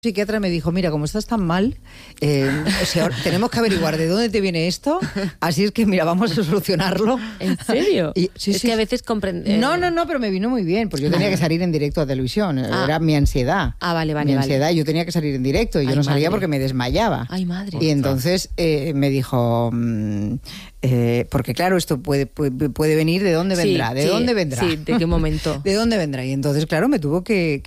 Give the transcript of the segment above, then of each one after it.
psiquiatra me dijo, mira, como estás tan mal, o sea, tenemos que averiguar de dónde te viene esto, así es que, mira, vamos a solucionarlo. ¿En serio? Sí, que a veces comprende... No, pero me vino muy bien, porque yo tenía que salir en directo a televisión, era mi ansiedad. Vale. Mi ansiedad, yo tenía que salir en directo y yo no salía porque me desmayaba. Ay, madre. Y entonces me dijo... porque claro, esto puede venir, ¿de dónde vendrá? ¿De dónde vendrá? Sí, ¿de qué momento? ¿De dónde vendrá? Y entonces, claro, me tuvo que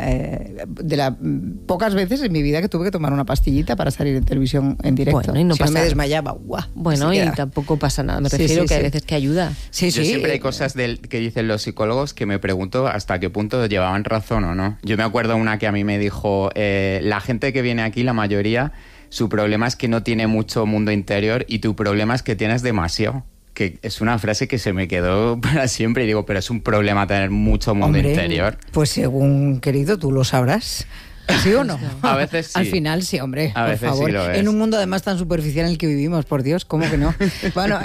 de las pocas veces en mi vida que tuve que tomar una pastillita para salir en televisión en directo. Bueno, y no si pasa... no me desmayaba, ¡guau! Bueno, y tampoco pasa nada. Me refiero que hay veces que ayuda. Yo siempre hay cosas que dicen los psicólogos que me pregunto hasta qué punto llevaban razón o no. Yo me acuerdo una que a mí me dijo, la gente que viene aquí, la mayoría... Su problema es que no tiene mucho mundo interior y tu problema es que tienes demasiado. Que es una frase que se me quedó para siempre y digo, pero es un problema tener mucho mundo interior. Pues según, querido, tú lo sabrás. ¿Sí o no? A veces sí. Al final sí, hombre, a por veces favor. Sí lo es. En un mundo además tan superficial en el que vivimos, por Dios, ¿cómo que no? Bueno,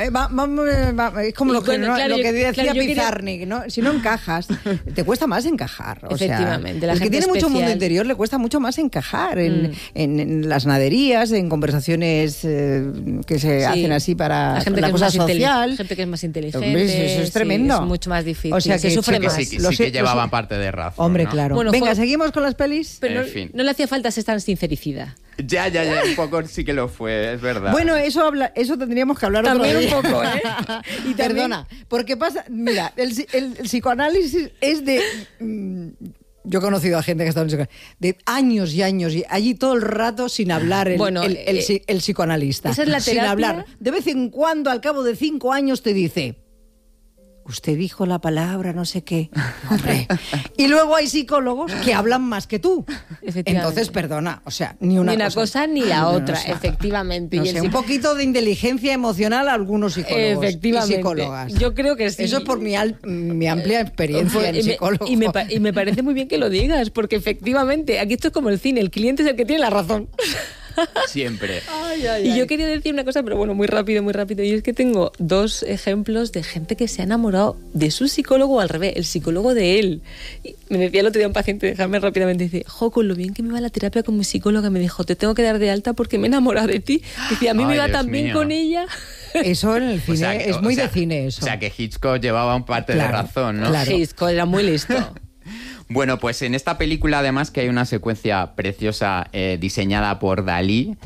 es como lo que decía Pizarnik, ¿no? Si no encajas, te cuesta más encajar. O efectivamente. Sea, el que tiene mucho mundo interior le cuesta mucho más encajar en las naderías, en conversaciones que se hacen así para la cosa social. Gente que es más inteligente. Hombre, eso es tremendo. Es mucho más difícil. O sea, que se sufre más. Sí que llevaban parte de razón. Hombre, ¿no? claro. Bueno, venga, seguimos con las pelis. Pero no le hacía falta ser tan sincericida. Ya, un poco sí que lo fue, es verdad. Bueno, eso tendríamos que hablar también otro día. Un poco, ¿eh? Y perdona, porque pasa, mira, el psicoanálisis es de... yo he conocido a gente que ha estado en psicoanálisis de años y años, y allí todo el rato sin hablar el psicoanalista. Esa es la terapia. Sin hablar. De vez en cuando, al cabo de 5 años, te dice... Usted dijo la palabra no sé qué. Hombre. Y luego hay psicólogos que hablan más que tú. Entonces, perdona, o sea, ni una cosa ni la otra, efectivamente. No sé, un poquito de inteligencia emocional a algunos psicólogos y psicólogas. Yo creo que sí. Eso es por mi amplia experiencia en psicólogo. Y me parece muy bien que lo digas, porque efectivamente, aquí esto es como el cine, el cliente es el que tiene la razón. Siempre. Y yo quería decir una cosa, pero bueno, muy rápido, y es que tengo 2 ejemplos de gente que se ha enamorado de su psicólogo o al revés, el psicólogo de él. Y me decía el otro día un paciente, dejarme rápidamente, dice, con lo bien que me va la terapia con mi psicóloga, me dijo, te tengo que dar de alta porque me he enamorado de ti. Dice, a mí me va tan bien con ella. Eso en el cine es muy de cine eso. O sea, que Hitchcock llevaba un parte de razón, ¿no? Claro. Hitchcock era muy listo. Bueno, pues en esta película además que hay una secuencia preciosa diseñada por Dalí,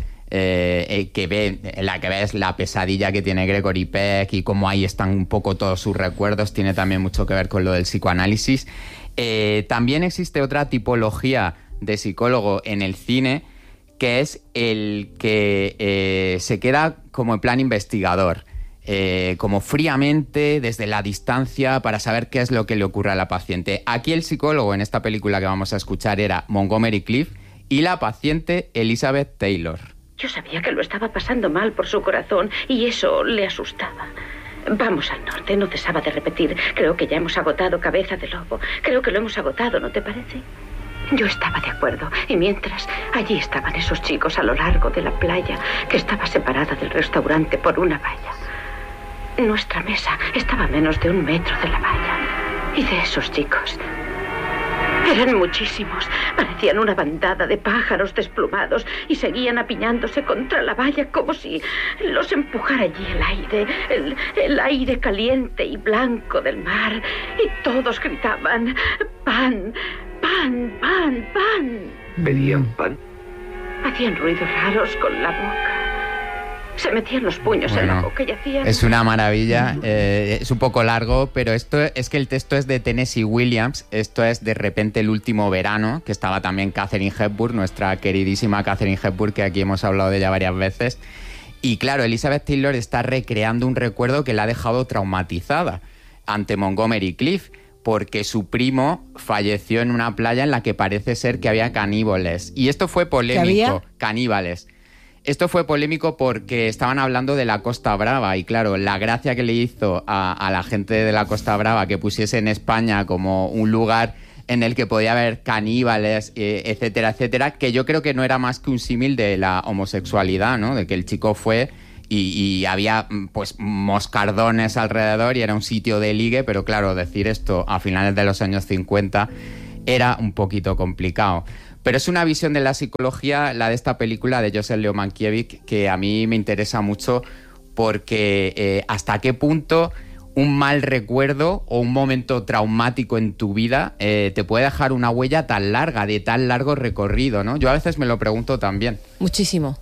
en la que ves la pesadilla que tiene Gregory Peck y cómo ahí están un poco todos sus recuerdos, tiene también mucho que ver con lo del psicoanálisis. También existe otra tipología de psicólogo en el cine, que es el que se queda como en plan investigador. Como fríamente, desde la distancia, para saber qué es lo que le ocurre a la paciente. Aquí el psicólogo en esta película que vamos a escuchar era Montgomery Clift y la paciente Elizabeth Taylor. Yo sabía que lo estaba pasando mal por su corazón y eso le asustaba. Vamos al norte, no cesaba de repetir. Creo que ya hemos agotado Cabeza de Lobo. Creo que lo hemos agotado, ¿no te parece? Yo estaba de acuerdo, y mientras, allí estaban esos chicos a lo largo de la playa, que estaba separada del restaurante por una valla. Nuestra mesa estaba a menos de 1 metro de la valla. Y de esos chicos... eran muchísimos. Parecían una bandada de pájaros desplumados y seguían apiñándose contra la valla como si los empujara allí el aire. El aire caliente y blanco del mar. Y todos gritaban, ¡pan! ¡Pan! ¡Pan! ¡Pan! Pedían pan. Hacían ruidos raros con la boca. Se metían los puños en la boca y hacían... Es una maravilla, es un poco largo, pero esto es que el texto es de Tennessee Williams, esto es De repente el último verano, que estaba también Katharine Hepburn, nuestra queridísima Katharine Hepburn, que aquí hemos hablado de ella varias veces. Y claro, Elizabeth Taylor está recreando un recuerdo que la ha dejado traumatizada ante Montgomery Clift, porque su primo falleció en una playa en la que parece ser que había caníbales. Y esto fue polémico, caníbales. Esto fue polémico porque estaban hablando de la Costa Brava y claro, la gracia que le hizo a la gente de la Costa Brava que pusiese en España como un lugar en el que podía haber caníbales, etcétera, etcétera, que yo creo que no era más que un símil de la homosexualidad, ¿no? De que el chico fue y había pues moscardones alrededor y era un sitio de ligue, pero claro, decir esto a finales de los años 50 era un poquito complicado. Pero es una visión de la psicología, la de esta película de Joseph Leo Mankiewicz, que a mí me interesa mucho porque hasta qué punto un mal recuerdo o un momento traumático en tu vida te puede dejar una huella tan larga, de tan largo recorrido, ¿no? Yo a veces me lo pregunto también. Muchísimo.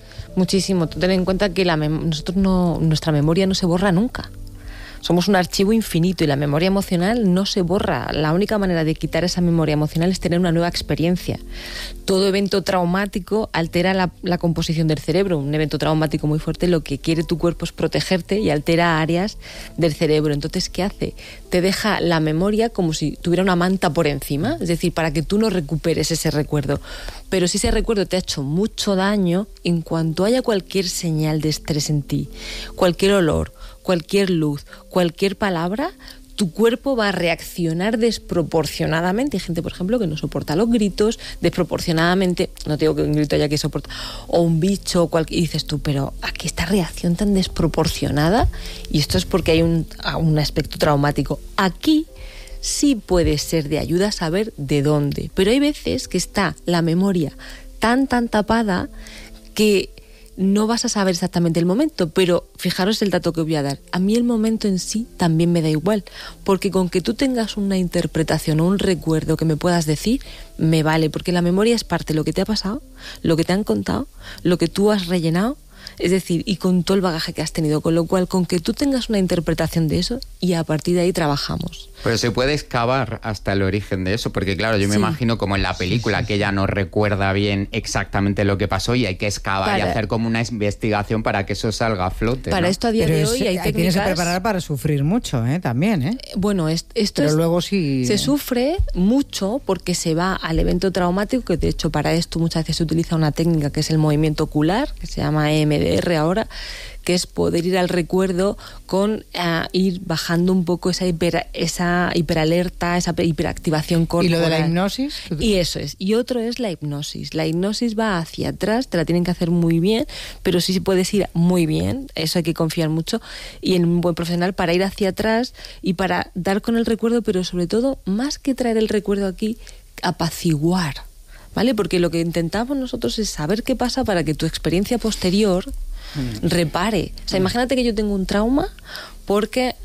Tú ten en cuenta que nuestra memoria no se borra nunca. Somos un archivo infinito y la memoria emocional no se borra. La única manera de quitar esa memoria emocional es tener una nueva experiencia. Todo evento traumático altera la composición del cerebro. Un evento traumático muy fuerte, lo que quiere tu cuerpo es protegerte y altera áreas del cerebro. Entonces, ¿qué hace? Te deja la memoria como si tuviera una manta por encima, es decir, para que tú no recuperes ese recuerdo. Pero si ese recuerdo te ha hecho mucho daño, en cuanto haya cualquier señal de estrés en ti, cualquier olor, cualquier luz, cualquier palabra, tu cuerpo va a reaccionar desproporcionadamente. Hay gente, por ejemplo, que no soporta los gritos, desproporcionadamente, no digo que un grito haya que soportar, o un bicho, y dices tú, pero aquí esta reacción tan desproporcionada, y esto es porque hay un aspecto traumático. Aquí sí puede ser de ayuda saber de dónde, pero hay veces que está la memoria tan tapada que no vas a saber exactamente el momento, pero fijaros el dato que os voy a dar. A mí el momento en sí también me da igual, porque con que tú tengas una interpretación o un recuerdo que me puedas decir, me vale, porque la memoria es parte de lo que te ha pasado, lo que te han contado, lo que tú has rellenado, es decir, y con todo el bagaje que has tenido, con lo cual, con que tú tengas una interpretación de eso y a partir de ahí trabajamos. Pero se puede excavar hasta el origen de eso, porque claro, yo me imagino como en la película que ella no recuerda bien exactamente lo que pasó y hay que excavar y hacer como una investigación para que eso salga a flote. Para esto a día de hoy hay técnicas... Tienes que preparar para sufrir mucho, también, Bueno, esto pero luego sí... Se sufre mucho porque se va al evento traumático, que de hecho para esto muchas veces se utiliza una técnica que es el movimiento ocular, que se llama EMDR ahora, que es poder ir al recuerdo con ir bajando un poco esa hiperalerta, esa hiperactivación corporal. ¿Y lo de la hipnosis? Y eso es. Y otro es la hipnosis. La hipnosis va hacia atrás, te la tienen que hacer muy bien, pero sí puedes ir muy bien, eso hay que confiar mucho, y en un buen profesional para ir hacia atrás y para dar con el recuerdo, pero sobre todo, más que traer el recuerdo aquí, apaciguar, ¿vale? Porque lo que intentamos nosotros es saber qué pasa para que tu experiencia posterior repare. O sea, imagínate que yo tengo un trauma porque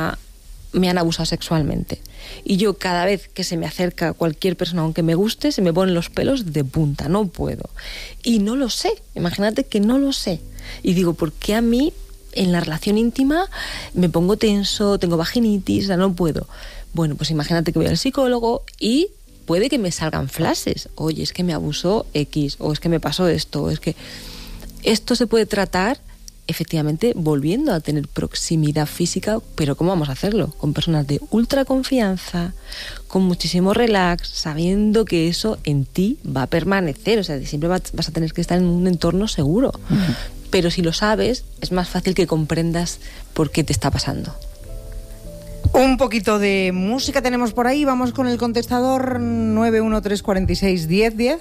me han abusado sexualmente. Y yo cada vez que se me acerca cualquier persona, aunque me guste, se me ponen los pelos de punta, no puedo. Y no lo sé, imagínate que no lo sé. Y digo, ¿por qué a mí en la relación íntima me pongo tenso, tengo vaginitis, o sea, no puedo? Bueno, pues imagínate que voy al psicólogo y puede que me salgan flashes. Oye, es que me abusó X, o es que me pasó esto, o es que... Esto se puede tratar, efectivamente, volviendo a tener proximidad física, pero ¿cómo vamos a hacerlo? Con personas de ultra confianza, con muchísimo relax, sabiendo que eso en ti va a permanecer, o sea, siempre vas a tener que estar en un entorno seguro. Pero si lo sabes, es más fácil que comprendas por qué te está pasando. Un poquito de música tenemos por ahí, vamos con el contestador 913461010.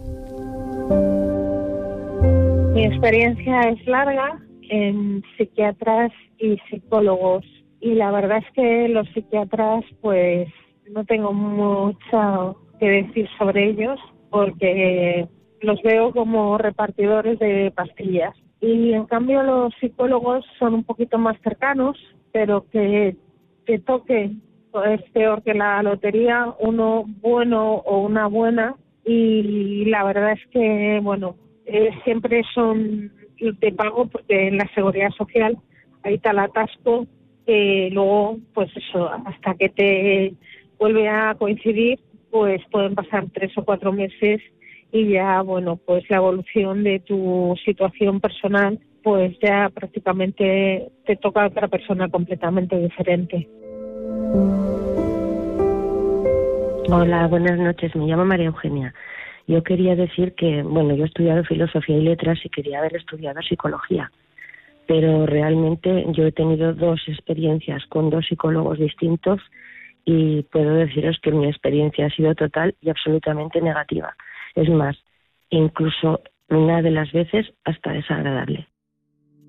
Mi experiencia es larga en psiquiatras y psicólogos, y la verdad es que los psiquiatras pues no tengo mucho que decir sobre ellos porque los veo como repartidores de pastillas, y en cambio los psicólogos son un poquito más cercanos, pero que toque es peor que la lotería, uno bueno o una buena, y la verdad es que bueno, siempre son de pago porque en la seguridad social hay tal atasco que luego pues eso, hasta que te vuelve a coincidir pues pueden pasar 3 o 4 meses y ya bueno, pues la evolución de tu situación personal pues ya prácticamente te toca a otra persona completamente diferente. Hola, buenas noches, me llamo María Eugenia. Yo quería decir que, bueno, yo he estudiado Filosofía y Letras y quería haber estudiado Psicología, pero realmente yo he tenido 2 experiencias con 2 psicólogos distintos y puedo deciros que mi experiencia ha sido total y absolutamente negativa. Es más, incluso una de las veces hasta desagradable.